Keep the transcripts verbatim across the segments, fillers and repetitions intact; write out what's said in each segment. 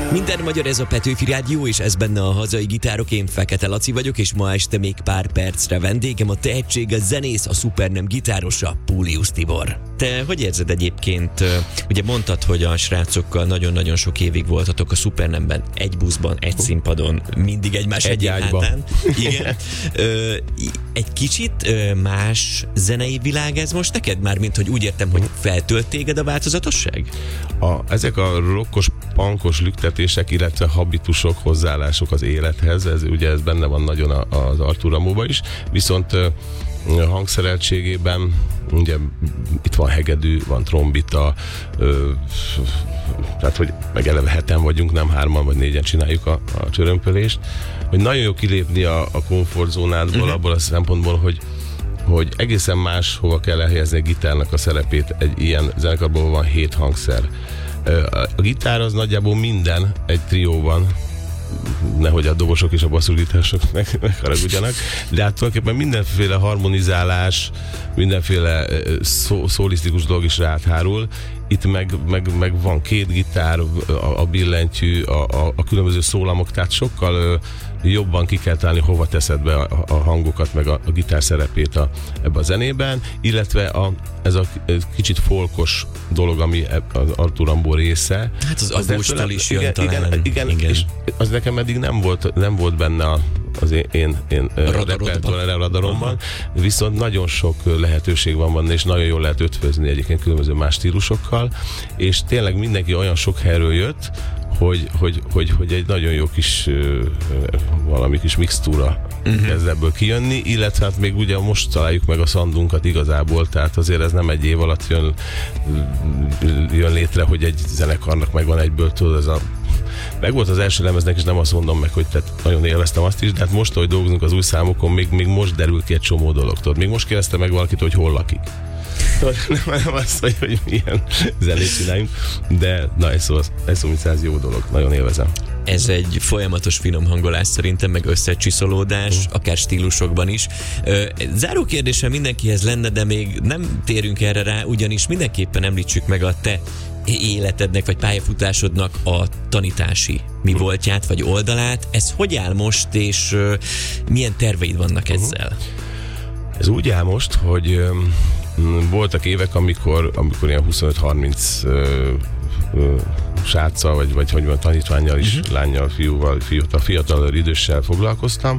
Minden magyar, ez a Petőfi Rádió, és ez benne a hazai gitárok. Én Fekete Laci vagyok, és ma este még pár percre vendégem a tehetség, a zenész, a szupernem gitárosa, Púlius Tibor. Te hogy érzed egyébként? Ugye mondtad, hogy a srácokkal nagyon-nagyon sok évig voltatok a szupernemben, egy buszban, egy színpadon, mindig egymás egyén hátán. Igen. Ö, egy kicsit más zenei világ ez most neked? Már mint hogy úgy értem, hogy feltölt téged a változatosság? A, ezek a rokkos, pankos lüktetések, illetve habitusok, hozzáállások az élethez, ez, ugye ez benne van nagyon az Artur Ramóban is, viszont a hangszereltségében ugye itt van hegedű, van trombita, ö, tehát hogy meg eleve heten vagyunk, nem hárman vagy négyen csináljuk a, a csörömpölést, hogy nagyon jó kilépni a, a komfortzónádból, uh-huh. abból a szempontból, hogy hogy egészen más hova kell elhelyezni a gitárnak a szerepét. Egy ilyen zenekarban van hét hangszer. A gitár az nagyjából minden egy trióban, nehogy a dobosok és a basszusgitárosok meg, megharagudjanak, de hát tulajdonképpen mindenféle harmonizálás, mindenféle szó, szólisztikus dolog is ráthárul. Itt meg, meg, meg van két gitár, a, a billentyű, a, a, a különböző szólamok, tehát sokkal jobban ki kell találni, hova teszed be a, a hangokat, meg a, a gitár szerepét a, ebbe a zenében, illetve a, ez a kicsit folkos dolog, ami az Artur Rambó része. Hát az agóstól is jön igen, talán. Igen, igen, igen, és az nekem eddig nem volt, nem volt benne a, az én, én, én repertoár radaromban, viszont nagyon sok lehetőség van benne, és nagyon jól lehet ötvözni egyébként különböző más stílusokkal, és tényleg mindenki olyan sok helyről jött, hogy, hogy, hogy, hogy egy nagyon jó kis valami kis mixtúra uh-huh. kezd ebből kijönni, illetve hát még ugye most találjuk meg a szandunkat igazából, tehát azért ez nem egy év alatt jön, jön létre, hogy egy zenekarnak megvan egyből, tudod, ez a meg volt az első lemeznek, és nem azt mondom meg, hogy tehát nagyon élveztem azt is, de hát most, ahogy dolgozunk az új számokon, még, még most derül ki egy csomó dolog, tudod. Még most kérdezte meg valakit, hogy hol lakik. Nem azt, hogy, hogy milyen zenét csináljunk, de na, ez szó, ez szó, mint száz jó dolog, nagyon élvezem. Ez egy folyamatos finom hangolás szerintem, meg összecsiszolódás, uh. akár stílusokban is. Záró kérdésem mindenkihez lenne, de még nem térünk erre rá, ugyanis mindenképpen említsük meg a te életednek, vagy pályafutásodnak a tanítási mi voltját, vagy oldalát. Ez hogy áll most, és uh, milyen terveid vannak ezzel? Uh-huh. Ez úgy áll most, hogy um, voltak évek, amikor, amikor ilyen huszonöt-harminc uh, uh, sráccal, vagy, vagy hogy van, tanítvánnyal is, uh-huh. lányjal, fiúval, fiatal, fiatal időssel foglalkoztam,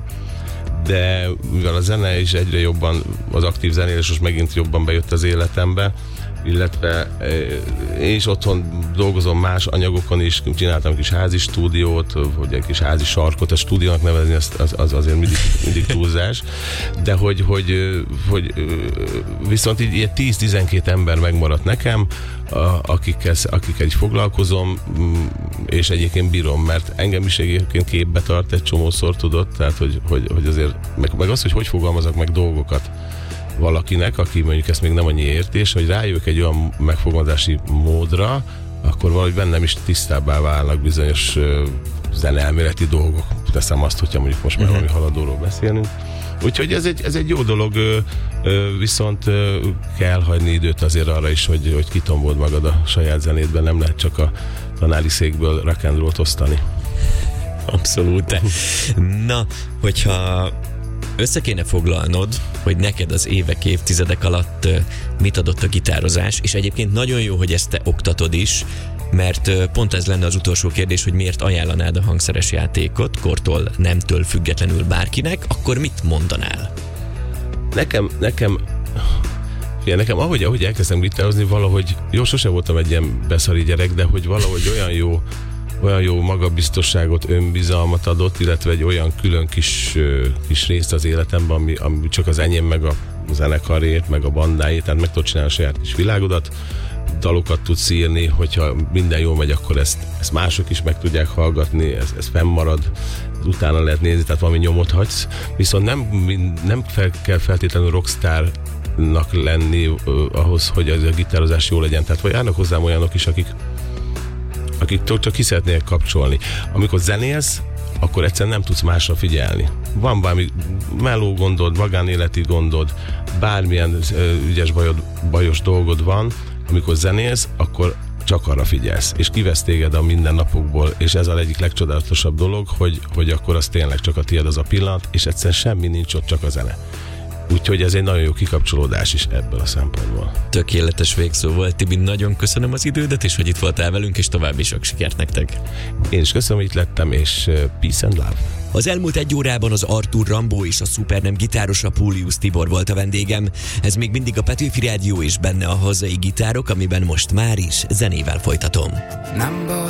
de mivel a zene is egyre jobban, az aktív zenélés most megint jobban bejött az életembe, illetve én is otthon dolgozom más anyagokon is, csináltam egy kis házi stúdiót, vagy egy kis házi sarkot, a stúdiónak nevezni az, az, az azért mindig, mindig túlzás, de hogy, hogy, hogy viszont így ilyen tíz-tizenkét ember megmaradt nekem, akikkel, akikkel így foglalkozom, és egyébként bírom, mert engem is egyébként képbe tart egy csomószor, tudod, tehát hogy, hogy, hogy azért, meg, meg az, hogy hogy fogalmazok meg dolgokat valakinek, aki mondjuk ezt még nem annyi értés, hogy rájövök egy olyan megfogalmazási módra, akkor valahogy bennem is tisztábbá válnak bizonyos uh, zeneelméleti dolgok. Teszem azt, hogyha mondjuk most már uh-huh. valami haladóról beszélünk. Úgyhogy ez egy, ez egy jó dolog, uh, uh, viszont uh, kell hagyni időt azért arra is, hogy, hogy kitombold magad a saját zenédben, nem lehet csak a tanári székből rock and rollt osztani. Abszolút. Na, hogyha össze kéne foglalnod, hogy neked az évek, évtizedek alatt uh, mit adott a gitározás, és egyébként nagyon jó, hogy ezt te oktatod is, mert uh, pont ez lenne az utolsó kérdés, hogy miért ajánlanád a hangszeres játékot, kortól, nemtől függetlenül bárkinek, akkor mit mondanál? Nekem, nekem, ja, nekem ahogy, ahogy elkezdtem gitározni, valahogy, jó, sose voltam egy ilyen beszari gyerek, de hogy valahogy olyan jó olyan jó magabiztosságot, önbizalmat adott, illetve egy olyan külön kis, kis részt az életemben, ami, ami csak az enyém, meg a zenekarét, meg a bandáét, tehát meg tudod csinálni a saját kis világodat, dalokat tudsz írni, hogyha minden jól megy, akkor ezt, ezt mások is meg tudják hallgatni, ez, ez fennmarad, utána lehet nézni, tehát valami nyomot hagysz, viszont nem, nem fel, kell feltétlenül rockstarnak lenni uh, ahhoz, hogy az a gitározás jó legyen, tehát vagy járnak hozzám olyanok is, akik akik csak ki szeretnék kapcsolni. Amikor zenélsz, akkor egyszerűen nem tudsz másra figyelni. Van valami meló gondod, magánéleti gondod, bármilyen uh, ügyes bajod, bajos dolgod van, amikor zenélsz, akkor csak arra figyelsz, és kivesz téged a mindennapokból, és ez a egyik legcsodálatosabb dolog, hogy, hogy akkor az tényleg csak a tiéd az a pillanat, és egyszerűen semmi nincs ott, csak a zene. Úgyhogy ez egy nagyon jó kikapcsolódás is ebből a szempontból. Tökéletes végszó volt, Tibi, nagyon köszönöm az idődet, és hogy itt voltál velünk, és további sok sikert nektek. Én is köszönöm, hogy itt lettem, és peace and love. Az elmúlt egy órában az Artur Rambó és a Supernem gitárosa Pulius Tibor volt a vendégem. Ez még mindig a Petőfi Rádió, és benne a hazai gitárok, amiben most már is zenével folytatom.